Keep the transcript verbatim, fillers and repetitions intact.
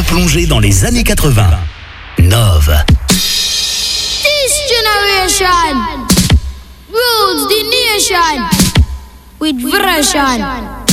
replongée dans les années quatre-vingts. Nove. This generation rules the nation with version.